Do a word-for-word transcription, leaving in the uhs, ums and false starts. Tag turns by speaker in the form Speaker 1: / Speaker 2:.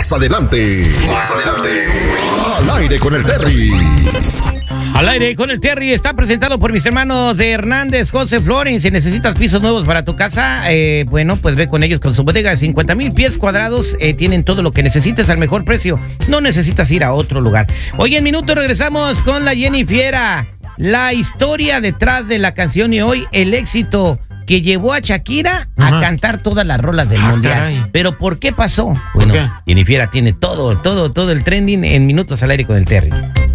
Speaker 1: Más adelante. Más adelante. Al aire con el Terry.
Speaker 2: Al aire con el Terry está presentado por mis hermanos de Hernández, José Flores. Si necesitas pisos nuevos para tu casa, eh, bueno, pues ve con ellos con su bodega de cincuenta mil pies cuadrados. Eh, tienen todo lo que necesites al mejor precio. No necesitas ir a otro lugar. Hoy en minutos regresamos con la Jennifiera. La historia detrás de la canción y hoy el éxito que llevó a Shakira Ajá. a cantar todas las rolas del ah, mundial. Caray. ¿Pero por qué pasó?
Speaker 3: ¿Por
Speaker 2: bueno,
Speaker 3: qué?
Speaker 2: Jennifiera tiene todo, todo, todo el trending en minutos al aire con el Terry.